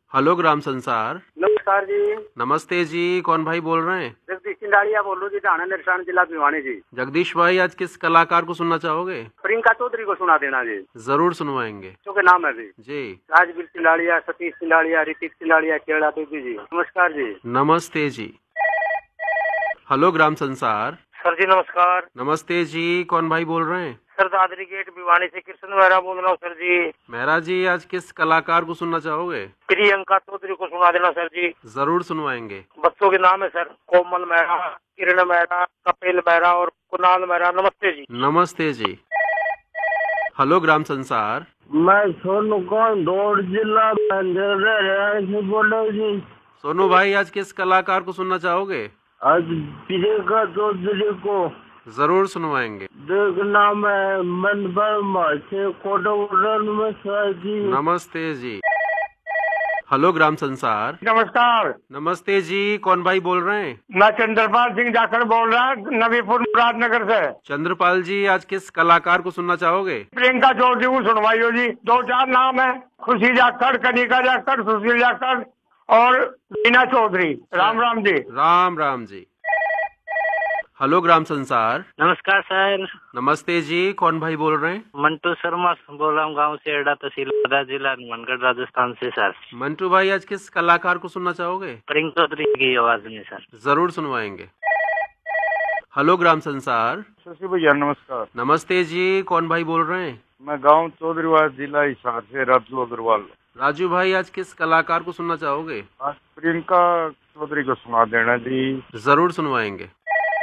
Hello ग्राम संसार। नमस्कार जी। नमस्ते जी, कौन भाई बोल रहे हैं? जगदीश सिंधाड़िया बोल रहा हूँ जी, ढाणा निरसान जिला भिवानी जी। जगदीश भाई, आज किस कलाकार को सुनना चाहोगे? प्रियंका चौधरी को सुना देना जी। जरूर सुनवाएंगे के नाम है जी। जी। राजवीर सिंधाड़िया, सतीश सिंधाड़िया, ऋतिक सिंधाड़िया, केरला देवी जी। नमस्कार जी। नमस्ते जी। हेलो ग्राम संसार। सर जी नमस्कार। नमस्ते जी, कौन भाई बोल रहे हैं? सर दादरी गेट भिवानी से कृष्ण मेहरा बोल रहा हूँ सर जी। मेहरा जी, आज किस कलाकार को सुनना चाहोगे? प्रियंका चौधरी को सुना देना सर जी। जरूर सुनवाएंगे। बच्चों के नाम है सर कोमल मेहरा, किरण मेहरा, कपिल मेहरा और कुणाल मेहरा। नमस्ते जी। नमस्ते जी। हेलो ग्राम संसार। मैं सोनू कौन दौड़ जिला से बोल रहा हूँ जी। सोनू भाई, आज किस कलाकार को सुनना चाहोगे? आज प्रियंका चौधरी को जरूर सुनवाएंगे। देखना मैं मन पर से कोटोडन में सर जी। नमस्ते जी। हेलो ग्राम संसार। नमस्कार। नमस्ते जी, कौन भाई बोल रहे हैं? मैं चंद्रपाल सिंह जाखड़ बोल रहा हूँ नबीपुर मुरादनगर से। चंद्रपाल जी, आज किस कलाकार को सुनना चाहोगे? प्रियंका चौधरी को सुनवाइयो जी। 2-4 नाम है, खुशी जाखड़, कनिका जाखड़, सुशील जाखड़ और रीना चौधरी। राम राम जी। राम राम जी। हेलो ग्राम संसार। नमस्कार सर। नमस्ते जी, कौन भाई बोल रहे हैं? मंटू शर्मा बोल रहा हूँ, गाँव से एड़ा, तहसील वर्धा, जिला हनुमानगढ़, राजस्थान से सर। मंटू भाई, आज किस कलाकार को सुनना चाहोगे? प्रियंका चौधरी की आवाज में सर। जरूर सुनवाएंगे। हेलो ग्राम संसार। शशि भैया नमस्कार। नमस्ते जी, कौन भाई बोल रहे हैं? मैं गांव चौधरीवाल, जिला हिसार से राजू अग्रवाल। राजू भाई, आज किस कलाकार को सुनना चाहोगे? आज प्रियंका चौधरी को सुना देना जी। जरूर सुनवाएंगे।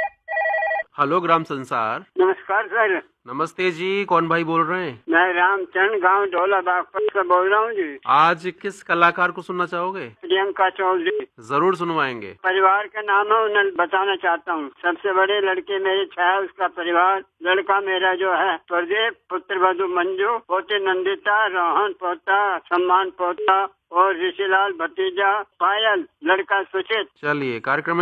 हेलो ग्राम संसार। नमस्कार सर। नमस्ते जी, कौन भाई बोल रहे हैं? मैं रामचंद्र गांव ढोला बागपत से बोल रहा हूँ जी। आज किस कलाकार को सुनना चाहोगे? प्रियंका चौधरी। जरूर सुनवाएंगे। परिवार का नाम है उन्हें बताना चाहता हूँ। सबसे बड़े लड़के मेरे छाया, उसका परिवार, लड़का मेरा जो है प्रदीप, पुत्र वधु मंजू, पोते नंदिता, रोहन पोता, सम्मान पोता और ऋषिलाल भतीजा पायल, लड़का सुचित। चलिए, कार्यक्रम